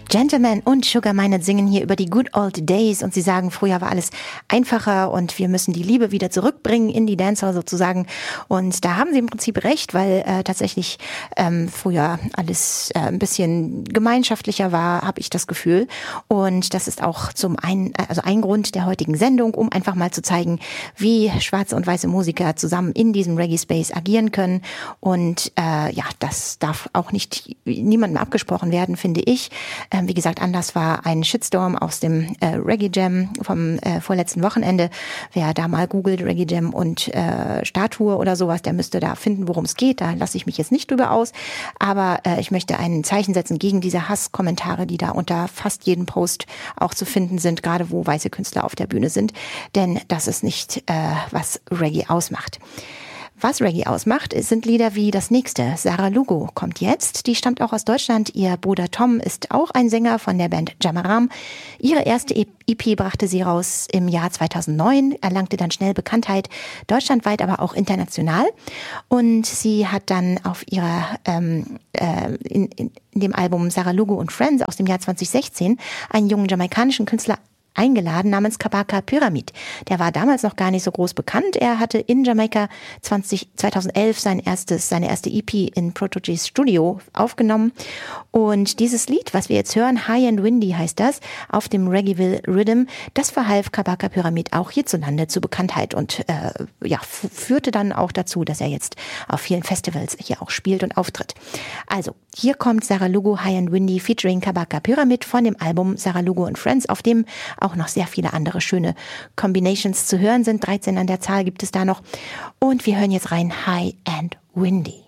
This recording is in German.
Gentleman und Sugar Minott singen hier über die Good Old Days und sie sagen, früher war alles einfacher und wir müssen die Liebe wieder zurückbringen in die Dancehall sozusagen. Und da haben sie im Prinzip recht, weil tatsächlich früher alles ein bisschen gemeinschaftlicher war, habe ich das Gefühl. Und das ist auch ein Grund der heutigen Sendung, um einfach mal zu zeigen, wie schwarze und weiße Musiker zusammen in diesem Reggae-Space agieren können. Und das darf auch nicht niemandem abgesprochen werden, finde ich. Wie gesagt, Anlass war ein Shitstorm aus dem Reggae Jam vom vorletzten Wochenende. Wer da mal googelt, Reggae Jam und Statue oder sowas, der müsste da finden, worum es geht. Da lasse ich mich jetzt nicht drüber aus. Aber ich möchte ein Zeichen setzen gegen diese Hasskommentare, die da unter fast jedem Post auch zu finden sind, gerade wo weiße Künstler auf der Bühne sind. Denn das ist nicht, was Reggae ausmacht. Was Reggae ausmacht, sind Lieder wie das nächste. Sarah Lugo kommt jetzt. Die stammt auch aus Deutschland. Ihr Bruder Tom ist auch ein Sänger von der Band Jamaram. Ihre erste EP brachte sie raus im Jahr 2009, erlangte dann schnell Bekanntheit, deutschlandweit, aber auch international. Und sie hat dann auf ihrer in dem Album Sarah Lugo und Friends aus dem Jahr 2016 einen jungen jamaikanischen Künstler eingeladen namens Kabaka Pyramid. Der war damals noch gar nicht so groß bekannt. Er hatte in Jamaika 2011 seine erste EP in Protoge's Studio aufgenommen. Und dieses Lied, was wir jetzt hören, High and Windy heißt das, auf dem Reggaeville Rhythm, das verhalf Kabaka Pyramid auch hierzulande zu Bekanntheit und führte dann auch dazu, dass er jetzt auf vielen Festivals hier auch spielt und auftritt. Also, hier kommt Sarah Lugo, High and Windy featuring Kabaka Pyramid von dem Album Sarah Lugo and Friends, auf dem auch noch sehr viele andere schöne Combinations zu hören sind. 13 an der Zahl gibt es da noch. Und wir hören jetzt rein High and Windy.